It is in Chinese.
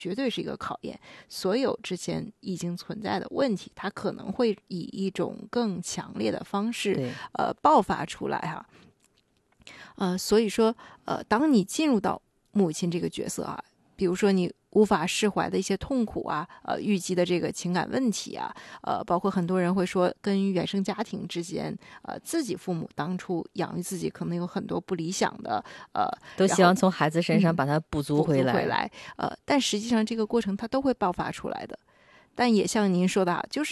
绝对是一个考验，所有之前已经存在的问题，它可能会以一种更强烈的方式爆发出来哈。所以说当你进入到母亲这个角色啊，比如说你无法释怀的一些痛苦啊，郁积的这个情感问题啊，包括很多人会说跟原生家庭之间，自己父母当初养育自己可能有很多不理想的， 都希望从孩子身上把它补足回来。 但实际上这个过程它都会爆发出来的。但也像您说的就是